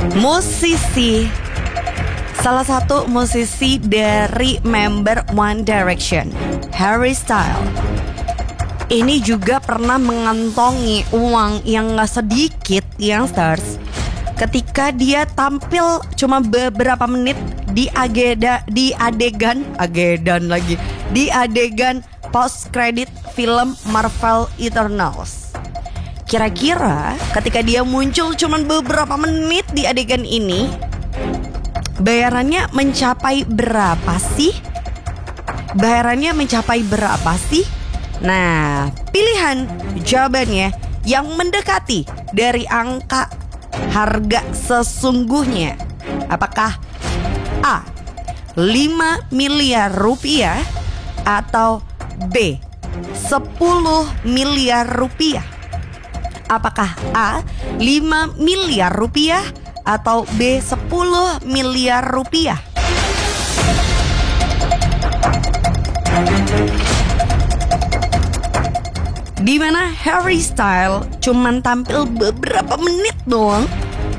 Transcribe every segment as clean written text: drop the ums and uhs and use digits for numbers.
Musisi, salah satu musisi dari member One Direction, Harry Styles, ini juga pernah mengantongi uang yang gak sedikit, youngsters, ketika dia tampil cuma beberapa menit di adegan post credit film Marvel Eternals. Kira-kira ketika dia muncul cuma beberapa menit di adegan ini, bayarannya mencapai berapa sih? Nah, pilihan jawabannya yang mendekati dari angka harga sesungguhnya. Apakah A, 5 miliar rupiah atau B, 10 miliar rupiah? Apakah A, 5 miliar rupiah atau B, 10 miliar rupiah? Dimana Harry Styles cuman tampil beberapa menit doang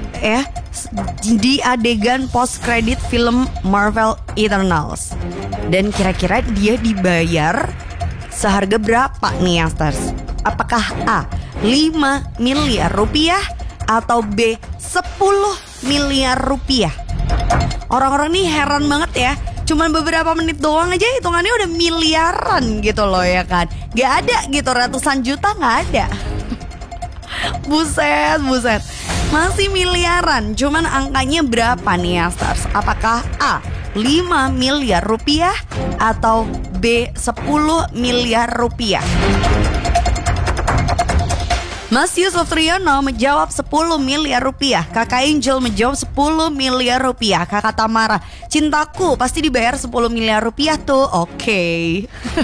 di adegan post credit film Marvel Eternals. Dan kira-kira dia dibayar seharga berapa nih, youngsters? Apakah A, 5 miliar rupiah atau B, 10 miliar rupiah? Orang-orang nih heran banget ya, cuman beberapa menit doang aja hitungannya udah miliaran gitu loh, ya kan? Gak ada gitu ratusan juta, gak ada. Buset, masih miliaran. Cuman angkanya berapa nih, youngsters? Apakah A, 5 miliar rupiah atau B, 10 miliar rupiah? Mas Yusuf Triyono menjawab 10 miliar rupiah. Kakak Angel menjawab 10 miliar rupiah. Kakak Tamara, cintaku pasti dibayar 10 miliar rupiah tuh. Oke.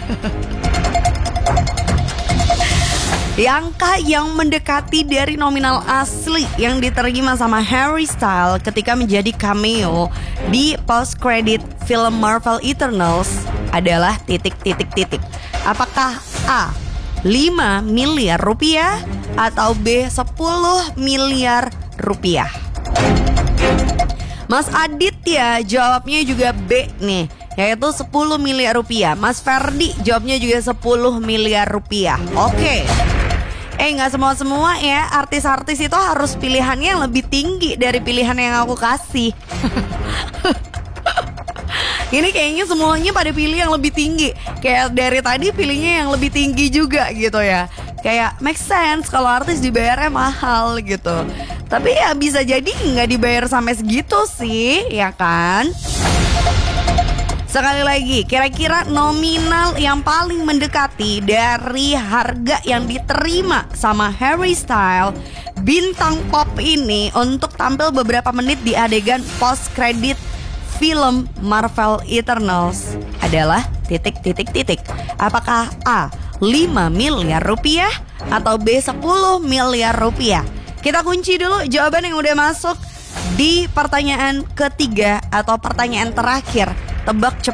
Angka yang mendekati dari nominal asli yang diterima sama Harry Styles ketika menjadi cameo di post credit film Marvel Eternals adalah titik. Apakah A, 5 miliar rupiah atau B, 10 miliar rupiah? Mas Aditya jawabnya juga B nih, yaitu 10 miliar rupiah. Mas Ferdi jawabnya juga 10 miliar rupiah. Oke. Gak semua ya, artis-artis itu harus pilihannya yang lebih tinggi dari pilihan yang aku kasih. Ini kayaknya semuanya pada pilih yang lebih tinggi. Kayak dari tadi pilihnya yang lebih tinggi juga gitu ya. Kayak make sense kalau artis dibayarnya mahal gitu. Tapi ya bisa jadi gak dibayar sampai segitu sih, ya kan? Sekali lagi, kira-kira nominal yang paling mendekati dari harga yang diterima sama Harry Styles, bintang pop ini, untuk tampil beberapa menit di adegan post credit film Marvel Eternals adalah titik. Apakah A, 5 miliar rupiah atau B, 10 miliar rupiah? Kita kunci dulu jawaban yang udah masuk di pertanyaan ketiga atau pertanyaan terakhir. Tebak cepat.